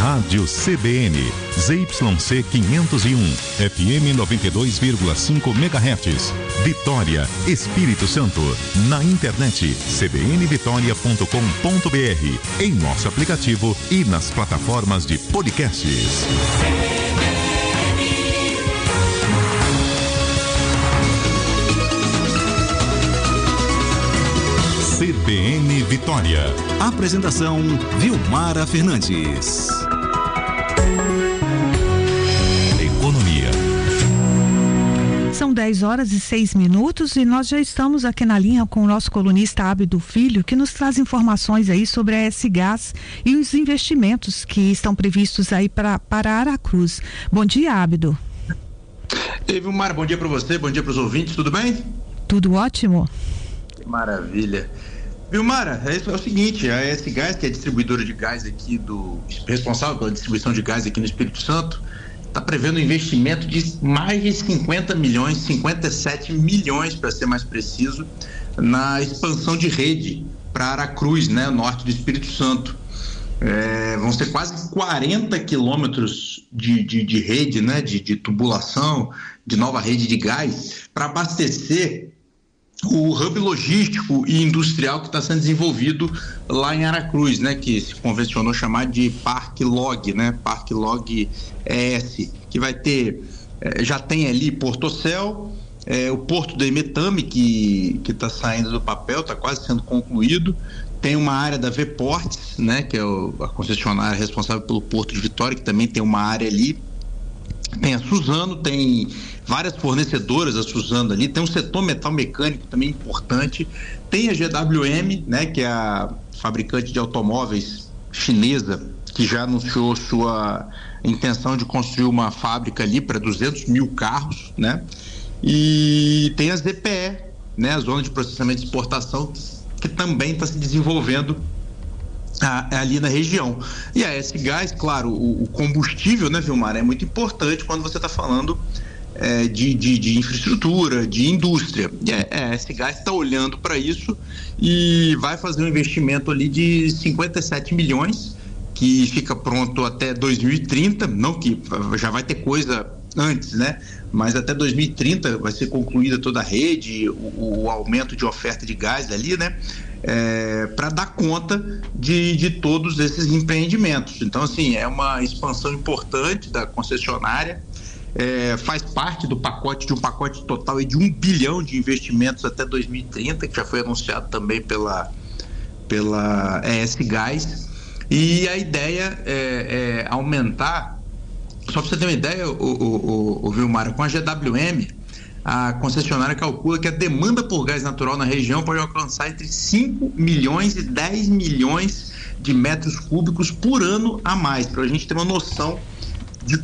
Rádio CBN, ZYC 501, FM 92,5 MHz, Vitória, Espírito Santo. Na internet, cbnvitoria.com.br, em nosso aplicativo e nas plataformas de podcasts. CBN Vitória. Apresentação: Vilmara Fernandes. Economia. São 10h06 e nós já estamos aqui na linha com o nosso colunista Ábido Filho, que nos traz informações aí sobre a S-Gás e os investimentos que estão previstos aí para Aracruz. Bom dia, Ábido. Ei, Vilmara, bom dia para você, bom dia para os ouvintes, tudo bem? Tudo ótimo. Maravilha. Vilmara, é o seguinte, a S-Gás, que é a distribuidora de gás aqui responsável pela distribuição de gás aqui no Espírito Santo, está prevendo um investimento de mais de 50 milhões, 57 milhões para ser mais preciso, na expansão de rede para Aracruz, né, norte do Espírito Santo. Vão ser quase 40 quilômetros de rede, né, de tubulação, de nova rede de gás, para abastecer o hub logístico e industrial que está sendo desenvolvido lá em Aracruz, né, que se convencionou chamar de Parque Log, né, Parque Log ES, que vai ter, já tem ali Porto Ocel, o Porto do Emetame, que está saindo do papel, está quase sendo concluído, tem uma área da Vports, né, que é a concessionária responsável pelo Porto de Vitória, que também tem uma área ali, tem a Suzano, tem várias fornecedoras, a Suzano ali, tem um setor metal mecânico também importante, tem a GWM, né, que é a fabricante de automóveis chinesa, que já anunciou sua intenção de construir uma fábrica ali para 200 mil carros, né, e tem a ZPE, né, a Zona de Processamento e Exportação, que também está se desenvolvendo ali na região. E a S-Gás, claro, o combustível, né, Vilmar, é muito importante quando você está falando de infraestrutura, de indústria. E a S-Gás está olhando para isso e vai fazer um investimento ali de 57 milhões, que fica pronto até 2030, não que já vai ter coisa antes, né? Mas até 2030 vai ser concluída toda a rede, o aumento de oferta de gás ali, né? Para dar conta de todos esses empreendimentos. Então, assim, é uma expansão importante da concessionária, faz parte do pacote, de um pacote total de 1 bilhão de investimentos até 2030, que já foi anunciado também pela S-Gás, e a ideia é aumentar, só para você ter uma ideia, o Vilmar, com a GWM, a concessionária calcula que a demanda por gás natural na região pode alcançar entre 5 milhões e 10 milhões de metros cúbicos por ano a mais, para a gente ter uma noção de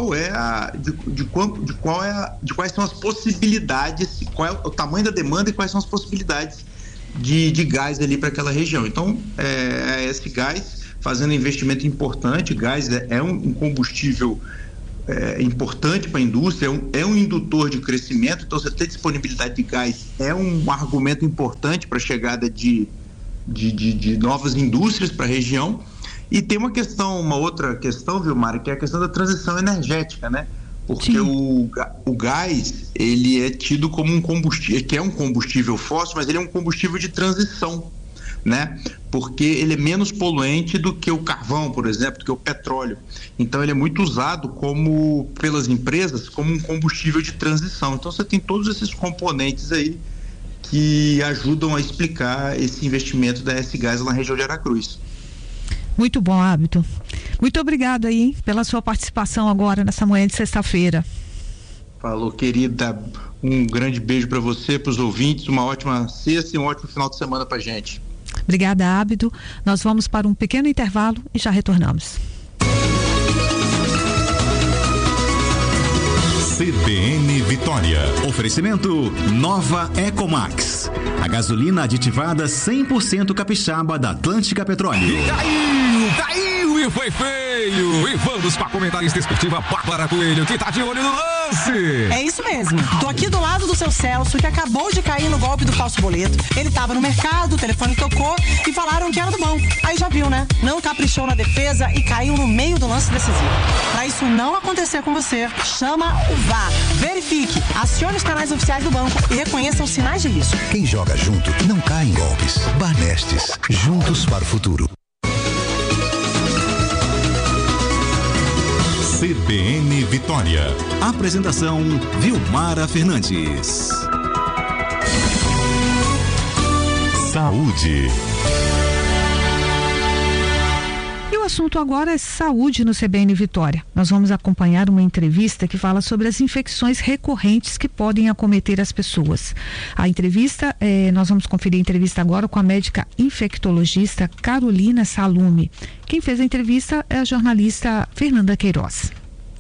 quais são as possibilidades, qual é o tamanho da demanda e quais são as possibilidades de gás ali para aquela região. Então, a S-Gás fazendo investimento importante. Gás é um combustível importante para a indústria, é um indutor de crescimento, então você ter disponibilidade de gás é um argumento importante para a chegada de novas indústrias para a região. E tem uma outra questão, Vilmar, que é a questão da transição energética, né? Porque o gás, ele é tido como um combustível, que é um combustível fóssil, mas ele é um combustível de transição, né? Porque ele é menos poluente do que o carvão, por exemplo, do que o petróleo. Então ele é muito usado pelas empresas como um combustível de transição. Então você tem todos esses componentes aí que ajudam a explicar esse investimento da S-Gás na região de Aracruz. Muito bom, Ábido. Muito obrigado aí pela sua participação agora nessa manhã de sexta-feira. Falou, querida. Um grande beijo para você, para os ouvintes, uma ótima sexta e um ótimo final de semana para gente. Obrigada, Ábido. Nós vamos para um pequeno intervalo e já retornamos. CBN Vitória. Oferecimento Nova Ecomax. A gasolina aditivada 100% capixaba da Atlântica Petróleo. Caiu e foi feio. Coelho. E vamos com a comentarista esportiva Bárbara Coelho, que tá de olho no lance. É isso mesmo. Tô aqui do lado do seu Celso, que acabou de cair no golpe do falso boleto. Ele tava no mercado, o telefone tocou e falaram que era do banco. Aí já viu, né? Não caprichou na defesa e caiu no meio do lance decisivo. Pra isso não acontecer com você, chama o VAR. Verifique, acione os canais oficiais do banco e reconheça os sinais de risco. Quem joga junto não cai em golpes. Banestes, juntos para o futuro. CBN Vitória. Apresentação: Vilmara Fernandes. Saúde. E o assunto agora é saúde no CBN Vitória. Nós vamos acompanhar uma entrevista que fala sobre as infecções recorrentes que podem acometer as pessoas. A entrevista, nós vamos conferir a entrevista agora com a médica infectologista Carolina Salume. Quem fez a entrevista é a jornalista Fernanda Queiroz.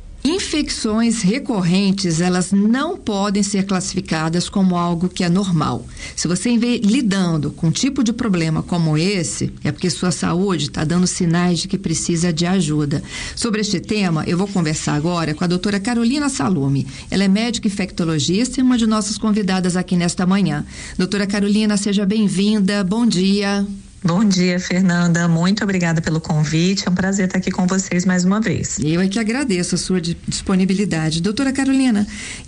Infecções recorrentes, elas não podem ser classificadas como algo que é normal. Se você vem lidando com um tipo de problema como esse, é porque sua saúde está dando sinais de que precisa de ajuda. Sobre este tema, eu vou conversar agora com a doutora Carolina Salume. Ela é médica infectologista e uma de nossas convidadas aqui nesta manhã. Doutora Carolina, seja bem-vinda. Bom dia. Bom dia, Fernanda. Muito obrigada pelo convite. É um prazer estar aqui com vocês mais uma vez. Eu é que agradeço a sua disponibilidade. Doutora Carolina,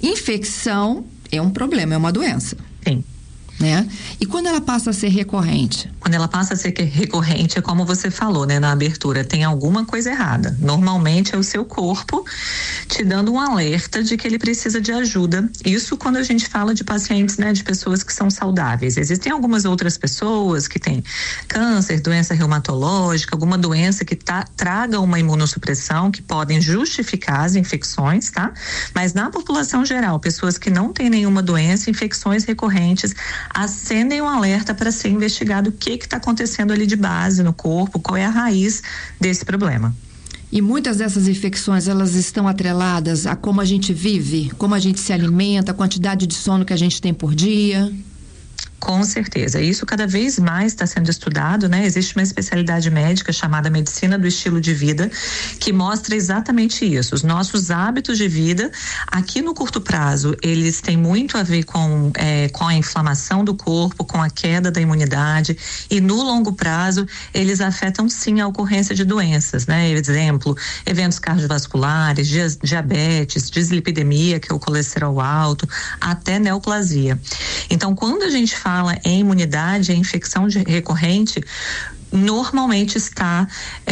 infecção é um problema, é uma doença. Sim. Né? E quando ela passa a ser recorrente? Quando ela passa a ser recorrente, é como você falou, né, na abertura, tem alguma coisa errada. Normalmente é o seu corpo te dando um alerta de que ele precisa de ajuda. Isso quando a gente fala de pacientes, né, de pessoas que são saudáveis. Existem algumas outras pessoas que têm câncer, doença reumatológica, alguma doença que traga uma imunossupressão, que podem justificar as infecções, tá? Mas na população geral, pessoas que não têm nenhuma doença, infecções recorrentes acendem um alerta para ser investigado o que está acontecendo ali de base no corpo, qual é a raiz desse problema. E muitas dessas infecções, elas estão atreladas a como a gente vive, como a gente se alimenta, a quantidade de sono que a gente tem por dia? Com certeza, isso cada vez mais está sendo estudado, né? Existe uma especialidade médica chamada medicina do estilo de vida, que mostra exatamente isso. Os nossos hábitos de vida, aqui no curto prazo, eles têm muito a ver com a inflamação do corpo, com a queda da imunidade, e no longo prazo, eles afetam sim a ocorrência de doenças, né? Exemplo, eventos cardiovasculares, diabetes, dislipidemia, que é o colesterol alto, até neoplasia. Então, quando a gente fala em imunidade, em infecção recorrente, normalmente está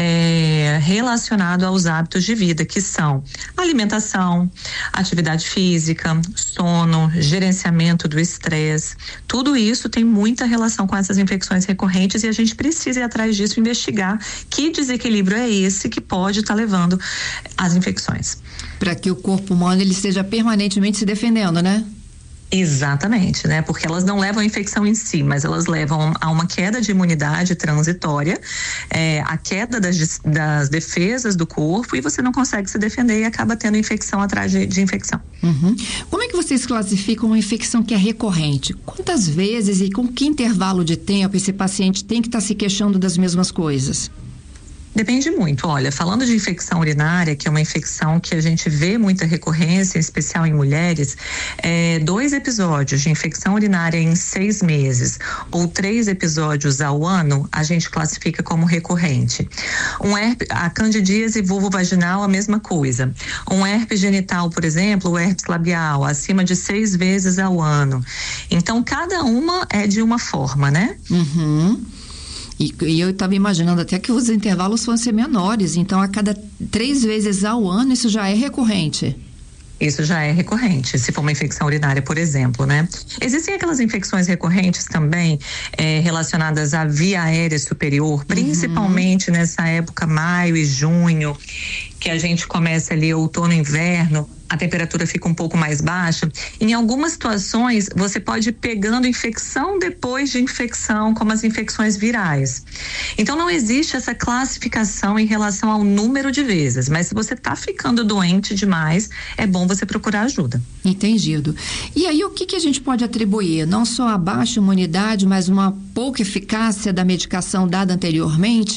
relacionado aos hábitos de vida, que são alimentação, atividade física, sono, gerenciamento do estresse. Tudo isso tem muita relação com essas infecções recorrentes e a gente precisa ir atrás disso, investigar que desequilíbrio é esse que pode estar levando às infecções. Para que o corpo humano ele esteja permanentemente se defendendo, né? Exatamente, né? Porque elas não levam a infecção em si, mas elas levam a uma queda de imunidade transitória, a queda das defesas do corpo, e você não consegue se defender e acaba tendo infecção atrás de infecção. Uhum. Como é que vocês classificam uma infecção que é recorrente? Quantas vezes e com que intervalo de tempo esse paciente tem que estar se queixando das mesmas coisas? Depende muito. Olha, falando de infecção urinária, que é uma infecção que a gente vê muita recorrência, em especial em mulheres, 2 episódios de infecção urinária em 6 meses ou 3 episódios ao ano, a gente classifica como recorrente. A candidíase vulvovaginal, a mesma coisa. Um herpes genital, por exemplo, o herpes labial, acima de 6 vezes ao ano. Então, cada uma é de uma forma, né? Uhum. E eu estava imaginando até que os intervalos fossem menores, então a cada 3 vezes ao ano isso já é recorrente. Isso já é recorrente, se for uma infecção urinária, por exemplo, né? Existem aquelas infecções recorrentes também relacionadas à via aérea superior, principalmente nessa época, maio e junho, que a gente começa ali outono e inverno, a temperatura fica um pouco mais baixa. Em algumas situações, você pode ir pegando infecção depois de infecção, como as infecções virais. Então, não existe essa classificação em relação ao número de vezes, mas se você está ficando doente demais, é bom você procurar ajuda. Entendido. E aí, o que a gente pode atribuir? Não só a baixa imunidade, mas uma pouca eficácia da medicação dada anteriormente?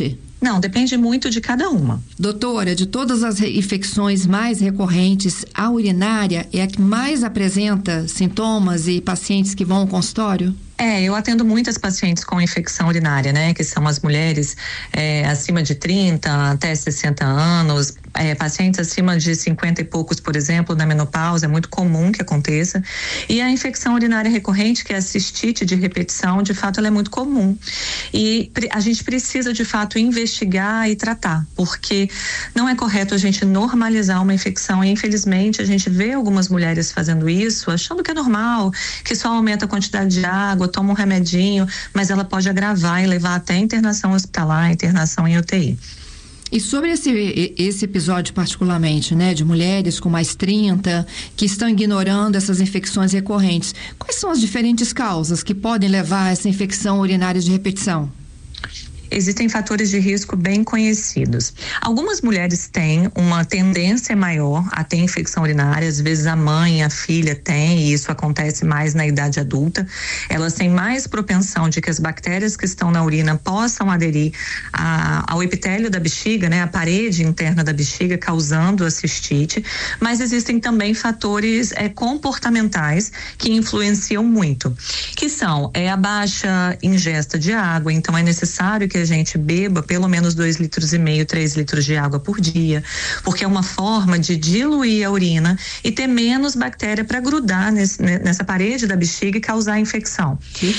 Não, depende muito de cada uma. Doutora, de todas as infecções mais recorrentes, a urinária é a que mais apresenta sintomas e pacientes que vão ao consultório? Eu atendo muitas pacientes com infecção urinária, né? Que são as mulheres acima de 30 até 60 anos, pacientes acima de 50 e poucos, por exemplo, na menopausa, é muito comum que aconteça. E a infecção urinária recorrente, que é a cistite de repetição, de fato ela é muito comum. E a gente precisa, de fato, investigar e tratar, porque não é correto a gente normalizar uma infecção e, infelizmente, a gente vê algumas mulheres fazendo isso, achando que é normal, que só aumenta a quantidade de água, toma um remedinho, mas ela pode agravar e levar até internação hospitalar, internação em UTI. E sobre esse episódio particularmente, né, de mulheres com mais 30 que estão ignorando essas infecções recorrentes, quais são as diferentes causas que podem levar a essa infecção urinária de repetição? Existem fatores de risco bem conhecidos. Algumas mulheres têm uma tendência maior a ter infecção urinária, às vezes a mãe, a filha tem, e isso acontece mais na idade adulta. Elas têm mais propensão de que as bactérias que estão na urina possam aderir ao epitélio da bexiga, né, a parede interna da bexiga, causando a cistite, mas existem também fatores comportamentais que influenciam muito, que são a baixa ingesta de água, então é necessário que a gente beba pelo menos 2,5 litros, 3 litros de água por dia, porque é uma forma de diluir a urina e ter menos bactéria para grudar nessa parede da bexiga e causar infecção.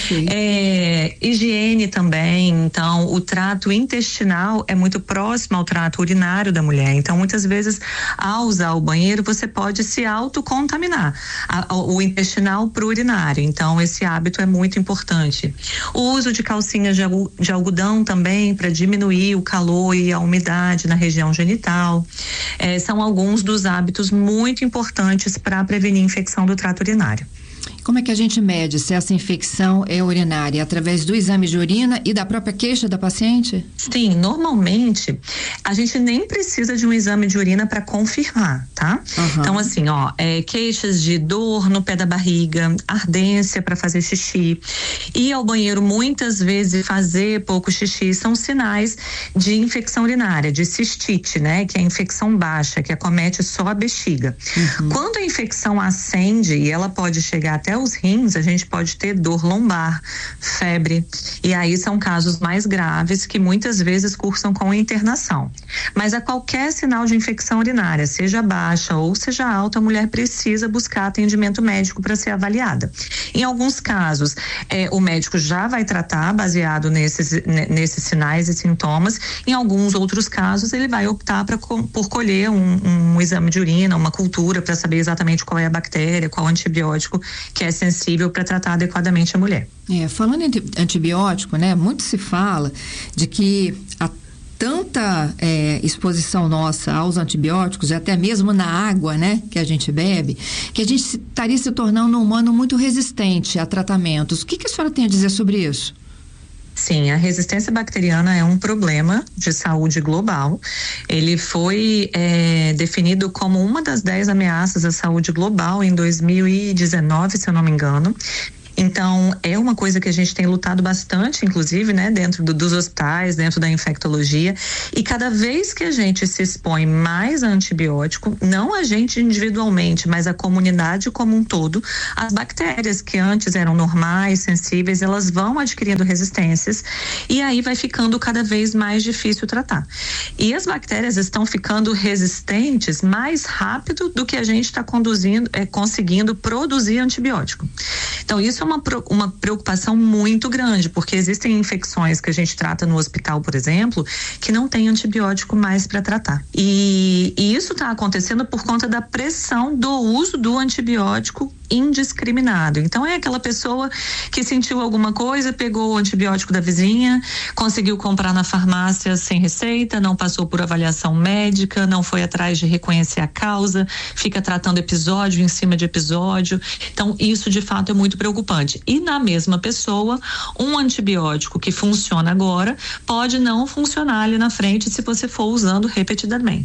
Higiene também, então o trato intestinal é muito próximo ao trato urinário da mulher, então muitas vezes ao usar o banheiro você pode se autocontaminar o intestinal pro urinário, então esse hábito é muito importante. O uso de calcinhas de algodão também para diminuir o calor e a umidade na região genital. São alguns dos hábitos muito importantes para prevenir infecção do trato urinário. Como é que a gente mede se essa infecção é urinária? Através do exame de urina e da própria queixa da paciente? Sim, normalmente a gente nem precisa de um exame de urina para confirmar, tá? Então assim, queixas de dor no pé da barriga, ardência para fazer xixi, ir ao banheiro muitas vezes, fazer pouco xixi, são sinais de infecção urinária, de cistite, né? Que é a infecção baixa, que acomete só a bexiga. Quando a infecção ascende e ela pode chegar até os rins, a gente pode ter dor lombar, febre, e aí são casos mais graves que muitas vezes cursam com internação. Mas a qualquer sinal de infecção urinária, seja baixa ou seja alta, a mulher precisa buscar atendimento médico para ser avaliada. Em alguns casos, o médico já vai tratar baseado nesses sinais e sintomas. Em alguns outros casos, ele vai optar por colher um exame de urina, uma cultura, para saber exatamente qual é a bactéria, qual antibiótico que é sensível para tratar adequadamente a mulher. Falando em antibiótico, né? Muito se fala de que a tanta exposição nossa aos antibióticos, e até mesmo na água, né, que a gente bebe, que a gente estaria se tornando um humano muito resistente a tratamentos. O que a senhora tem a dizer sobre isso? Sim, a resistência bacteriana é um problema de saúde global. Ele foi definido como uma das 10 ameaças à saúde global em 2019, se eu não me engano. Então, é uma coisa que a gente tem lutado bastante, inclusive, né, dentro dos hospitais, dentro da infectologia, e cada vez que a gente se expõe mais a antibiótico, não a gente individualmente, mas a comunidade como um todo, as bactérias que antes eram normais, sensíveis, elas vão adquirindo resistências e aí vai ficando cada vez mais difícil tratar. E as bactérias estão ficando resistentes mais rápido do que a gente está conseguindo produzir antibiótico. Então, isso é uma preocupação muito grande, porque existem infecções que a gente trata no hospital, por exemplo, que não tem antibiótico mais para tratar. E isso está acontecendo por conta da pressão do uso do antibiótico indiscriminado. Então, é aquela pessoa que sentiu alguma coisa, pegou o antibiótico da vizinha, conseguiu comprar na farmácia sem receita, não passou por avaliação médica, não foi atrás de reconhecer a causa, fica tratando episódio em cima de episódio. Então, isso de fato é muito preocupante. E na mesma pessoa, um antibiótico que funciona agora pode não funcionar ali na frente se você for usando repetidamente.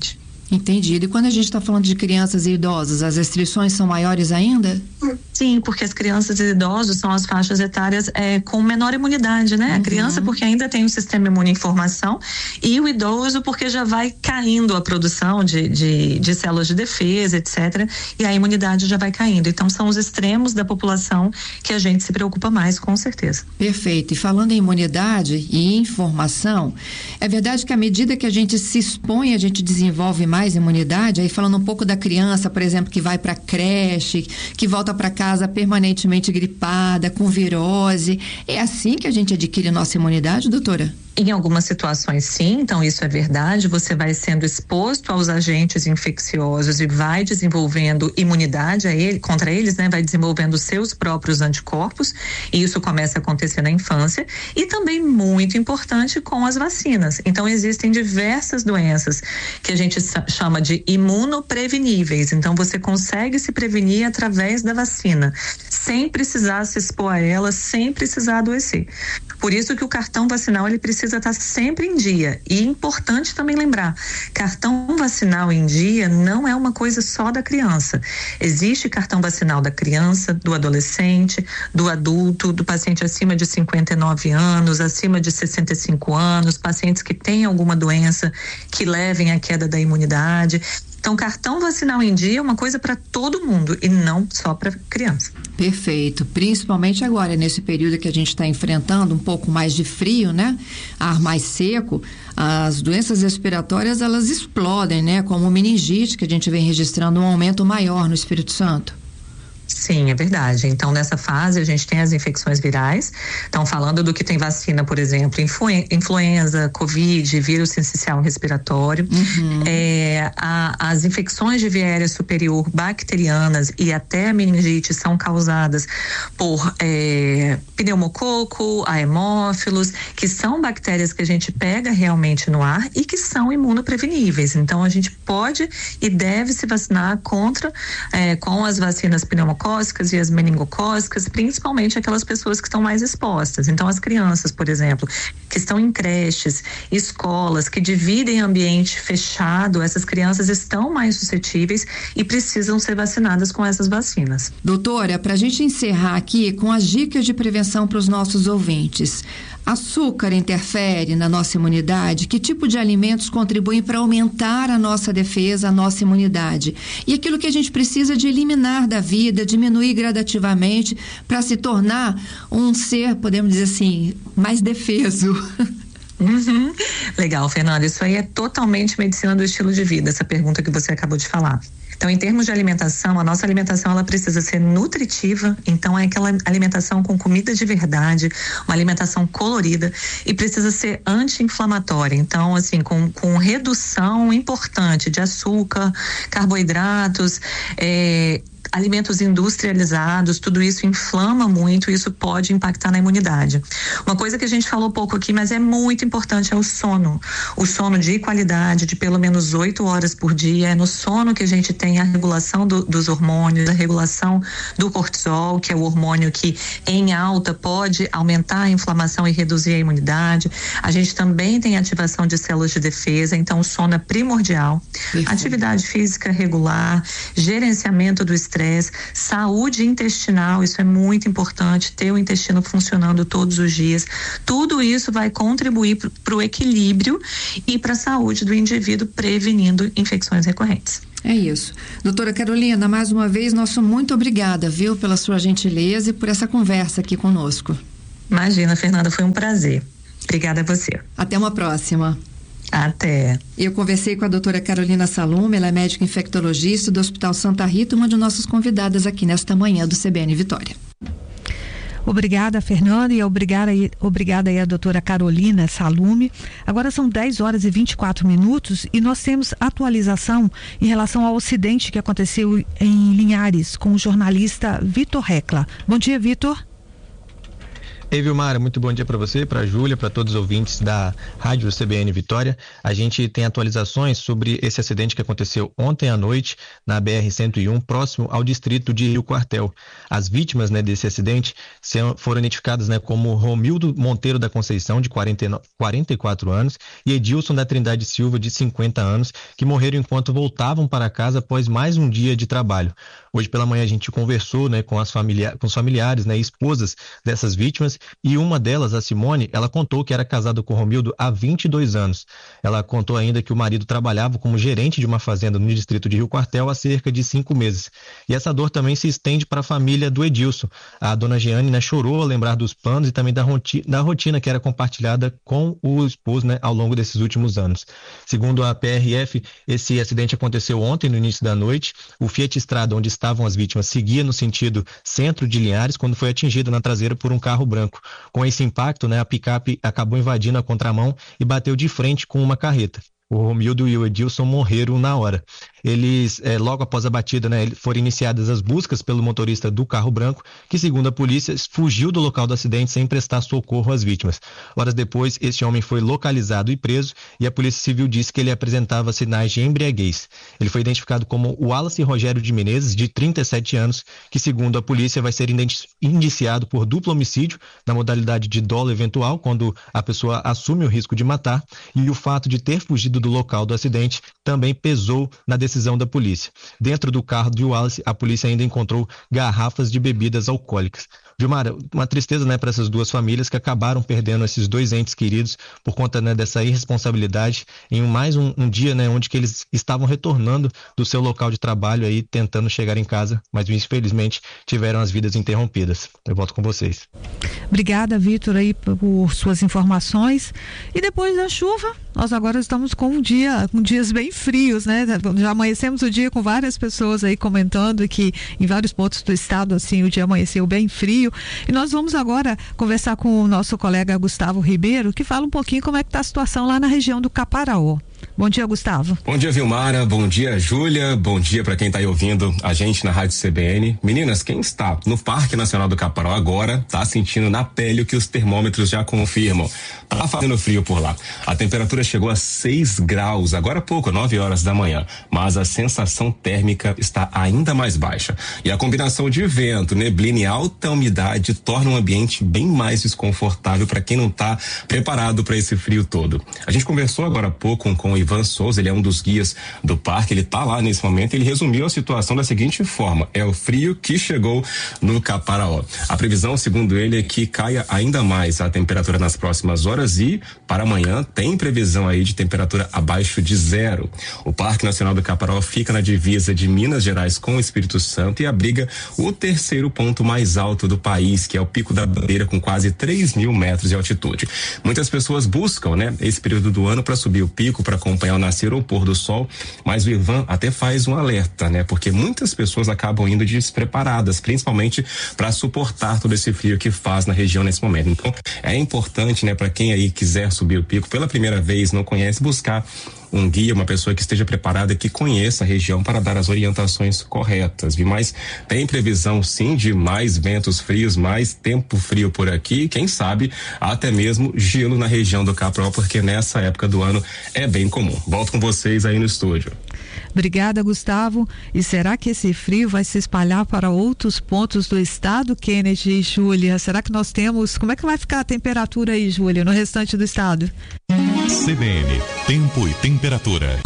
Entendido. E quando a gente está falando de crianças e idosos, as restrições são maiores ainda? Sim, porque as crianças e idosos são as faixas etárias com menor imunidade, né? A criança porque ainda tem um sistema imune em formação, e o idoso porque já vai caindo a produção de células de defesa, etc. E a imunidade já vai caindo. Então são os extremos da população que a gente se preocupa mais, com certeza. Perfeito. E falando em imunidade e em formação, é verdade que à medida que a gente se expõe, a gente desenvolve mais imunidade? Aí falando um pouco da criança, por exemplo, que vai para creche, que volta para casa permanentemente gripada, com virose, é assim que a gente adquire nossa imunidade, doutora? Em algumas situações, sim, então isso é verdade. Você vai sendo exposto aos agentes infecciosos e vai desenvolvendo imunidade contra eles, né? Vai desenvolvendo seus próprios anticorpos, e isso começa a acontecer na infância. E também muito importante com as vacinas. Então existem diversas doenças que a gente chama de imunopreveníveis. Então você consegue se prevenir através da vacina, sem precisar se expor a ela, sem precisar adoecer. Por isso que o cartão vacinal ele precisa estar sempre em dia. E é importante também lembrar, cartão vacinal em dia não é uma coisa só da criança. Existe cartão vacinal da criança, do adolescente, do adulto, do paciente acima de 59 anos, acima de 65 anos, pacientes que têm alguma doença que levem à queda da imunidade. Então, cartão vacinal em dia é uma coisa para todo mundo e não só para criança. Perfeito. Principalmente agora, nesse período que a gente está enfrentando, um pouco mais de frio, né? Ar mais seco, as doenças respiratórias, elas explodem, né? Como meningite, que a gente vem registrando um aumento maior no Espírito Santo. Sim, é verdade. Então, nessa fase, a gente tem as infecções virais. Então, falando do que tem vacina, por exemplo, influenza, Covid, vírus sincicial respiratório. As infecções de via aérea superior bacterianas e até a meningite são causadas por pneumococo, haemófilos, que são bactérias que a gente pega realmente no ar e que são imunopreveníveis. Então, a gente pode e deve se vacinar com as vacinas pneumocócicas e as meningocócicas, principalmente aquelas pessoas que estão mais expostas. Então, as crianças, por exemplo, que estão em creches, escolas, que dividem ambiente fechado, essas crianças estão mais suscetíveis e precisam ser vacinadas com essas vacinas. Doutora, para a gente encerrar aqui com as dicas de prevenção para os nossos ouvintes. Açúcar interfere na nossa imunidade? Que tipo de alimentos contribuem para aumentar a nossa defesa, a nossa imunidade? E aquilo que a gente precisa de eliminar da vida, diminuir gradativamente para se tornar um ser, podemos dizer assim, mais defeso. Legal, Fernanda. Isso aí é totalmente medicina do estilo de vida, essa pergunta que você acabou de falar. Então, em termos de alimentação, a nossa alimentação ela precisa ser nutritiva, então é aquela alimentação com comida de verdade, uma alimentação colorida, e precisa ser anti-inflamatória. Então, assim, com redução importante de açúcar, carboidratos, alimentos industrializados, tudo isso inflama muito e isso pode impactar na imunidade. Uma coisa que a gente falou pouco aqui, mas é muito importante, é o sono. O sono de qualidade, de pelo menos 8 horas por dia. É no sono que a gente tem a regulação dos hormônios, a regulação do cortisol, que é o hormônio que em alta pode aumentar a inflamação e reduzir a imunidade. A gente também tem ativação de células de defesa, então o sono é primordial. Perfeito. Atividade física regular, gerenciamento do estresse, saúde intestinal, isso é muito importante, ter o intestino funcionando todos os dias. Tudo isso vai contribuir para o equilíbrio e para a saúde do indivíduo, prevenindo infecções recorrentes. É isso. Doutora Carolina, mais uma vez, nosso muito obrigada, viu, pela sua gentileza e por essa conversa aqui conosco. Imagina, Fernanda, foi um prazer. Obrigada a você. Até uma próxima. Até. Eu conversei com a doutora Carolina Salume, ela é médica infectologista do Hospital Santa Rita, uma de nossas convidadas aqui nesta manhã do CBN Vitória. Obrigada, Fernanda, e obrigada aí a doutora Carolina Salume. Agora são 10 horas e 24 minutos e nós temos atualização em relação ao acidente que aconteceu em Linhares com o jornalista Vitor Recla. Bom dia, Vitor. Ei, Vilmara, muito bom dia para você, para a Júlia, para todos os ouvintes da Rádio CBN Vitória. A gente tem atualizações sobre esse acidente que aconteceu ontem à noite na BR-101, próximo ao distrito de Rio Quartel. As vítimas, né, desse acidente foram identificadas, né, como Romildo Monteiro da Conceição, de 44 anos, e Edilson da Trindade Silva, de 50 anos, que morreram enquanto voltavam para casa após mais um dia de trabalho. Hoje pela manhã a gente conversou, né, com os familiares, né, esposas dessas vítimas, e uma delas, a Simone, ela contou que era casada com o Romildo há 22 anos. Ela contou ainda que o marido trabalhava como gerente de uma fazenda no distrito de Rio Quartel há cerca de 5 meses. E essa dor também se estende para a família do Edilson. A dona Jeane, né, chorou ao lembrar dos planos e também da rotina que era compartilhada com o esposo, né, ao longo desses últimos anos. Segundo a PRF, esse acidente aconteceu ontem, no início da noite. O Fiat Strada, onde estavam as vítimas, seguia no sentido centro de Linhares quando foi atingido na traseira por um carro branco. Com esse impacto, né, a picape acabou invadindo a contramão e bateu de frente com uma carreta. O Romildo e o Edilson morreram na hora. Eles, logo após a batida, né, foram iniciadas as buscas pelo motorista do carro branco, que, segundo a polícia, fugiu do local do acidente sem prestar socorro às vítimas. Horas depois, esse homem foi localizado e preso, e a Polícia Civil disse que ele apresentava sinais de embriaguez. Ele foi identificado como Wallace Rogério de Menezes, de 37 anos, que, segundo a polícia, vai ser indiciado por duplo homicídio, na modalidade de dolo eventual, quando a pessoa assume o risco de matar, e o fato de ter fugido do local do acidente também pesou na decisão da polícia. Dentro do carro de Wallace, a polícia ainda encontrou garrafas de bebidas alcoólicas. Vilmara, uma tristeza, né, para essas duas famílias que acabaram perdendo esses dois entes queridos por conta, né, dessa irresponsabilidade em mais um dia, né, onde que eles estavam retornando do seu local de trabalho aí, tentando chegar em casa, mas infelizmente tiveram as vidas interrompidas. Eu volto com vocês. Obrigada, Vitor, aí por suas informações. E depois da chuva, nós agora estamos com dias bem frios, né? Já amanhecemos o dia com várias pessoas aí comentando que em vários pontos do estado, assim, o dia amanheceu bem frio. E nós vamos agora conversar com o nosso colega Gustavo Ribeiro, que fala um pouquinho como é que está a situação lá na região do Caparaó. Bom dia, Gustavo. Bom dia, Vilmara. Bom dia, Júlia. Bom dia para quem tá aí ouvindo a gente na Rádio CBN. Meninas, quem está no Parque Nacional do Caparaó agora tá sentindo na pele o que os termômetros já confirmam. Tá fazendo frio por lá. A temperatura chegou a 6 graus, agora há pouco, 9 horas da manhã. Mas a sensação térmica está ainda mais baixa. E a combinação de vento, neblina e alta umidade torna um ambiente bem mais desconfortável para quem não tá preparado para esse frio todo. A gente conversou agora há pouco com o Ivan Souza, ele é um dos guias do parque, ele tá lá nesse momento, ele resumiu a situação da seguinte forma: é o frio que chegou no Caparaó. A previsão, segundo ele, é que caia ainda mais a temperatura nas próximas horas e para amanhã tem previsão aí de temperatura abaixo de 0. O Parque Nacional do Caparaó fica na divisa de Minas Gerais com o Espírito Santo e abriga o terceiro ponto mais alto do país, que é o Pico da Bandeira, com quase 3.000 metros de altitude. Muitas pessoas buscam, né, esse período do ano para subir o pico, para acompanhar o nascer ou o pôr do sol, mas o Ivan até faz um alerta, né? Porque muitas pessoas acabam indo despreparadas, principalmente para suportar todo esse frio que faz na região nesse momento. Então, é importante, né, para quem aí quiser subir o pico pela primeira vez, não conhece, buscar um guia, uma pessoa que esteja preparada, que conheça a região para dar as orientações corretas, viu? Mas tem previsão sim de mais ventos frios, mais tempo frio por aqui, quem sabe até mesmo gelo na região do Caparaó, porque nessa época do ano é bem comum. Volto com vocês aí no estúdio. Obrigada, Gustavo. E será que esse frio vai se espalhar para outros pontos do estado, Kennedy e Júlia? Será que nós temos... Como é que vai ficar a temperatura aí, Júlia, no restante do estado? CBN, tempo e temperatura.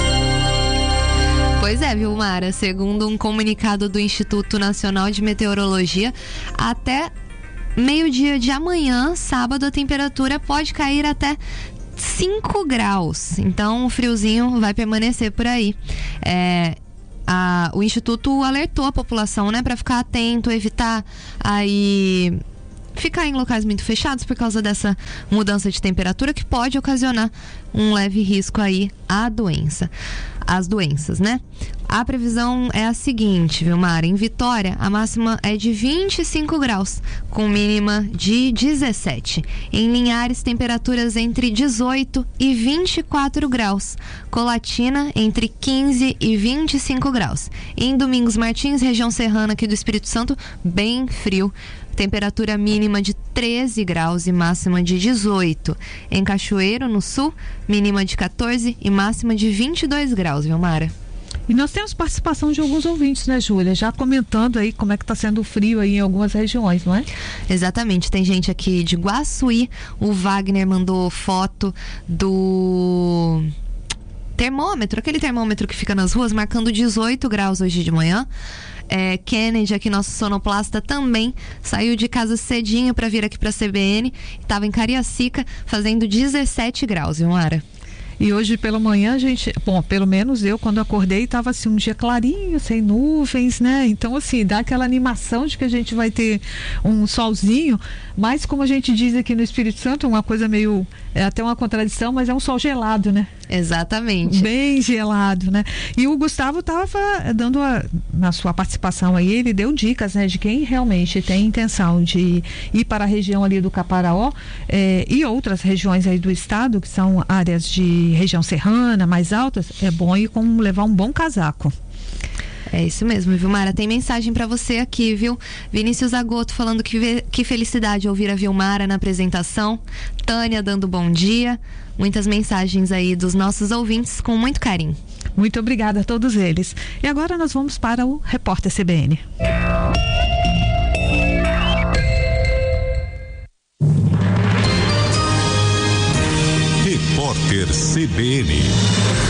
Pois é, Vilmara, segundo um comunicado do Instituto Nacional de Meteorologia, até meio-dia de amanhã, sábado, a temperatura pode cair até 5 graus, então o friozinho vai permanecer por aí. O Instituto alertou a população, né, para ficar atento, evitar aí ficar em locais muito fechados por causa dessa mudança de temperatura que pode ocasionar um leve risco aí às doenças, né? A previsão é a seguinte, Vilmar, em Vitória a máxima é de 25 graus, com mínima de 17. Em Linhares, temperaturas entre 18 e 24 graus. Colatina, entre 15 e 25 graus. Em Domingos Martins, região serrana aqui do Espírito Santo, bem frio, Temperatura mínima de 13 graus e máxima de 18. Em Cachoeiro, no sul, mínima de 14 e máxima de 22 graus, Vilmara. E nós temos participação de alguns ouvintes, né, Júlia? Já comentando aí como é que está sendo o frio aí em algumas regiões, não é? Exatamente. Tem gente aqui de Guaçuí. O Wagner mandou foto do termômetro, aquele termômetro que fica nas ruas, marcando 18 graus hoje de manhã. Kennedy, aqui nosso sonoplasta, também saiu de casa cedinho para vir aqui para a CBN. Estava em Cariacica fazendo 17 graus, Vilmara. E hoje pela manhã, pelo menos eu, quando acordei, estava assim, um dia clarinho, sem nuvens, né? Então, assim, dá aquela animação de que a gente vai ter um solzinho, mas como a gente diz aqui no Espírito Santo, uma coisa meio, até uma contradição, mas é um sol gelado, né? Exatamente. Bem gelado, né? E o Gustavo estava dando, na sua participação aí, ele deu dicas, né? De quem realmente tem intenção de ir para a região ali do Caparaó e outras regiões aí do estado, que são áreas de região serrana, mais altas, é bom ir levar um bom casaco. É isso mesmo, Vilmara. Tem mensagem pra você aqui, viu? Vinícius Agoto falando que felicidade ouvir a Vilmara na apresentação. Tânia dando bom dia. Muitas mensagens aí dos nossos ouvintes com muito carinho. Muito obrigada a todos eles. E agora nós vamos para o Repórter CBN. Repórter CBN.